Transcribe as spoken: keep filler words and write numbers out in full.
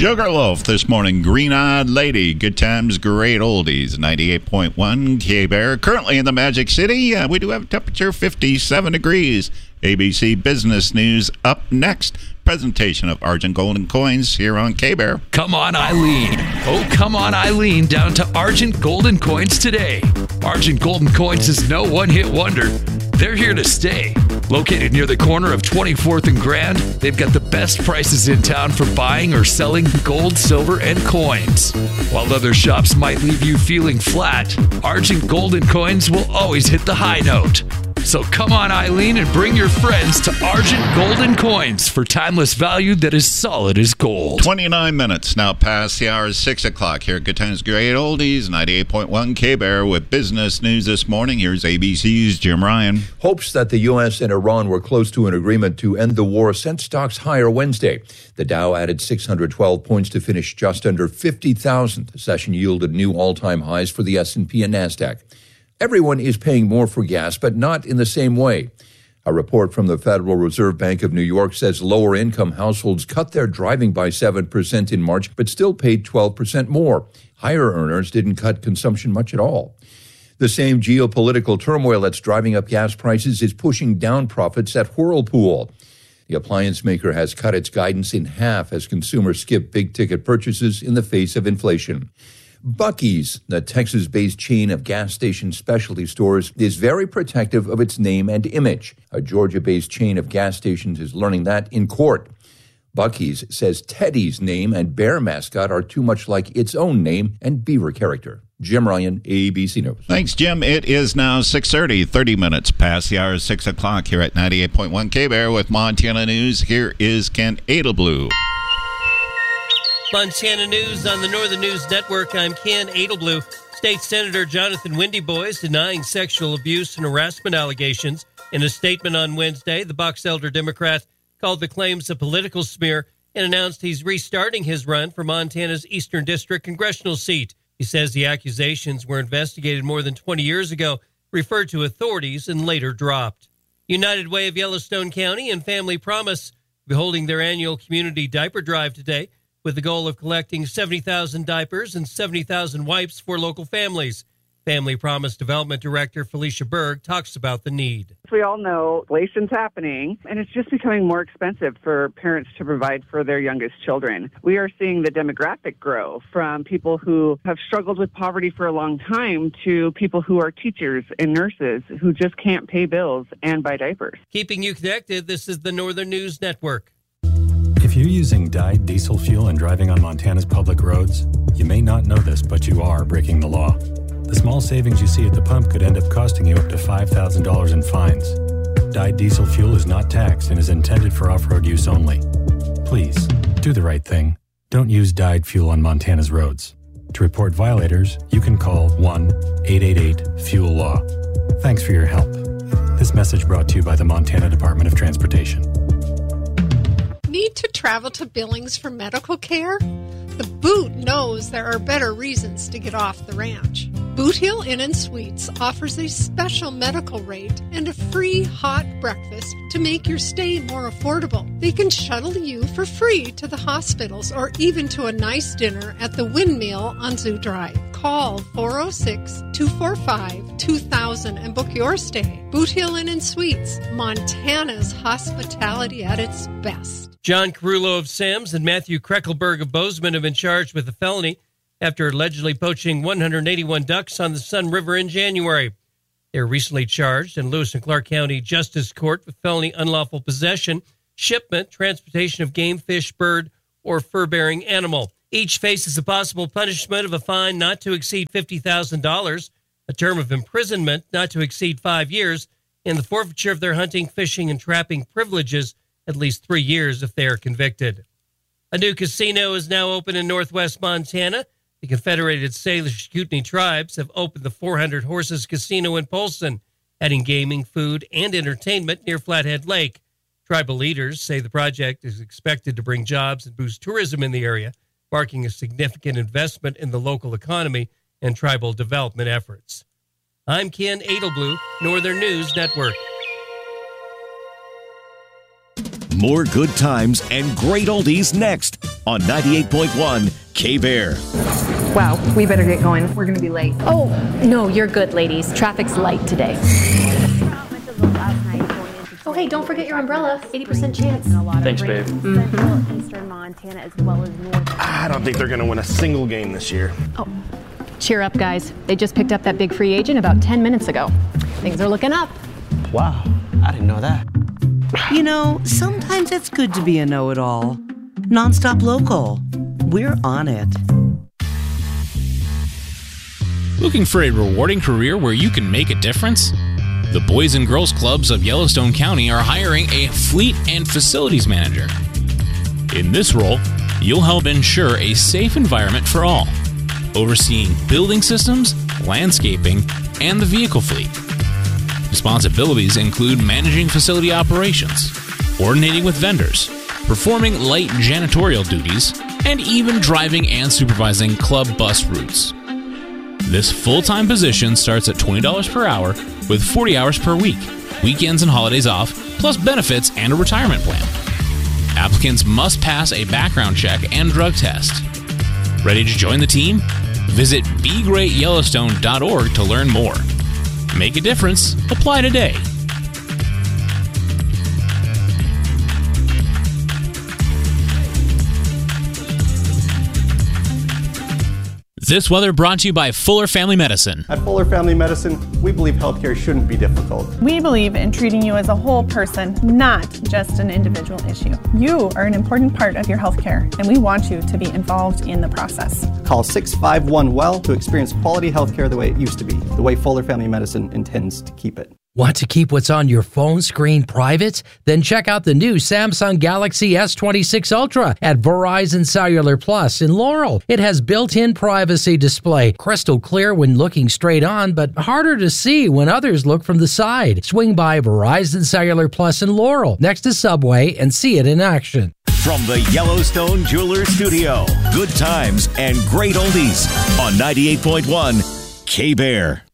Sugarloaf this morning, Green-Eyed Lady, Good Times, Great Oldies, ninety-eight point one K-Bear. Currently in the Magic City, uh, we do have a temperature fifty-seven degrees. A B C Business News up next. Presentation of Argent Golden Coins here on K-Bear. Come on, Eileen. Oh, come on, Eileen, down to Argent Golden Coins today. Argent Golden Coins is no one-hit wonder. They're here to stay. Located near the corner of twenty-fourth and Grand, they've got the best prices in town for buying or selling gold, silver, and coins. While other shops might leave you feeling flat, Argent Golden Coins will always hit the high note. So come on, Eileen, and bring your friends to Argent Golden Coins for timeless value that is solid as gold. twenty-nine minutes now past the hour of six o'clock here at Good Times Great Oldies, ninety-eight point one K-Bear with business news this morning. Here's A B C's Jim Ryan. Hopes that the U S and Iran were close to an agreement to end the war sent stocks higher Wednesday. The Dow added six hundred twelve points to finish just under fifty thousand. The session yielded new all-time highs for the S and P and NASDAQ. Everyone is paying more for gas, but not in the same way. A report from the Federal Reserve Bank of New York says lower-income households cut their driving by seven percent in March, but still paid twelve percent more. Higher earners didn't cut consumption much at all. The same geopolitical turmoil that's driving up gas prices is pushing down profits at Whirlpool. The appliance maker has cut its guidance in half as consumers skip big-ticket purchases in the face of inflation. Buc-ee's, the Texas-based chain of gas station specialty stores, is very protective of its name and image. A Georgia-based chain of gas stations is learning that in court. Buc-ee's says Teddy's name and bear mascot are too much like its own name and beaver character. Jim Ryan, A B C News. Thanks, Jim. It is now six thirty, thirty minutes past the hour of six o'clock here at ninety-eight point one K-Bear with Montana News. Here is Ken Adelblue. Montana News on the Northern News Network. I'm Ken Adelblue. State Senator Jonathan Wendyboy is denying sexual abuse and harassment allegations. In a statement on Wednesday, the Box Elder Democrat called the claims a political smear and announced he's restarting his run for Montana's Eastern District congressional seat. He says the accusations were investigated more than twenty years ago, referred to authorities, and later dropped. United Way of Yellowstone County and Family Promise will be holding their annual community diaper drive today, with the goal of collecting seventy thousand diapers and seventy thousand wipes for local families. Family Promise Development Director Felicia Berg talks about the need. We all know inflation's happening, and it's just becoming more expensive for parents to provide for their youngest children. We are seeing the demographic grow from people who have struggled with poverty for a long time to people who are teachers and nurses who just can't pay bills and buy diapers. Keeping you connected, this is the Northern News Network. If you're using dyed diesel fuel and driving on Montana's public roads, you may not know this, but you are breaking the law. The small savings you see at the pump could end up costing you up to five thousand dollars in fines. Dyed diesel fuel is not taxed and is intended for off-road use only. Please, do the right thing. Don't use dyed fuel on Montana's roads. To report violators, you can call one eight eight eight fuel law. Thanks for your help. This message brought to you by the Montana Department of Transportation. Need to travel to Billings for medical care? The Boot knows there are better reasons to get off the ranch. Boot Hill Inn and Suites offers a special medical rate and a free hot breakfast to make your stay more affordable. They can shuttle you for free to the hospitals or even to a nice dinner at the Windmill on Zoo Drive. Call four oh six, two four five, two thousand and book your stay. Boot Hill Inn and Suites, Montana's hospitality at its best. John Carullo of Sims and Matthew Kreckelberg of Bozeman have been charged with a felony after allegedly poaching one hundred eighty-one ducks on the Sun River in January. They were recently charged in Lewis and Clark County Justice Court with felony unlawful possession, shipment, transportation of game, fish, bird, or fur-bearing animal. Each faces a possible punishment of a fine not to exceed fifty thousand dollars, a term of imprisonment not to exceed five years, and the forfeiture of their hunting, fishing, and trapping privileges at least three years if they are convicted. A new casino is now open in northwest Montana. The Confederated Salish Kootenai Tribes have opened the four hundred Horses Casino in Polson, adding gaming, food, and entertainment near Flathead Lake. Tribal leaders say the project is expected to bring jobs and boost tourism in the area, marking a significant investment in the local economy and tribal development efforts. I'm Ken Adelblue, Northern News Network. More good times and great oldies next on ninety-eight point one K-Bear. Wow, we better get going. We're going to be late. Oh, no, you're good, ladies. Traffic's light today. Oh, hey, don't forget your umbrella. eighty percent chance. Thanks, babe. Mm-hmm. Eastern Montana as well as northern. I don't think they're going to win a single game this year. Oh, cheer up, guys. They just picked up that big free agent about ten minutes ago. Things are looking up. Wow, I didn't know that. You know, sometimes it's good to be a know-it-all. Nonstop Local. We're on it. Looking for a rewarding career where you can make a difference? The Boys and Girls Clubs of Yellowstone County are hiring a fleet and facilities manager. In this role, you'll help ensure a safe environment for all, overseeing building systems, landscaping, and the vehicle fleet. Responsibilities include managing facility operations, coordinating with vendors, performing light janitorial duties, and even driving and supervising club bus routes. This full-time position starts at twenty dollars per hour with forty hours per week, weekends and holidays off, plus benefits and a retirement plan. Applicants must pass a background check and drug test. Ready to join the team? Visit be great yellowstone dot org to learn more. Make a difference. Apply today. This weather brought to you by Fuller Family Medicine. At Fuller Family Medicine, we believe healthcare shouldn't be difficult. We believe in treating you as a whole person, not just an individual issue. You are an important part of your healthcare, and we want you to be involved in the process. Call six five one well to experience quality healthcare the way it used to be, the way Fuller Family Medicine intends to keep it. Want to keep what's on your phone screen private? Then check out the new Samsung Galaxy S twenty-six Ultra at Verizon Cellular Plus in Laurel. It has built-in privacy display, crystal clear when looking straight on, but harder to see when others look from the side. Swing by Verizon Cellular Plus in Laurel, next to Subway, and see it in action. From the Yellowstone Jeweler Studio, good times and great oldies on ninety-eight point one K-Bear.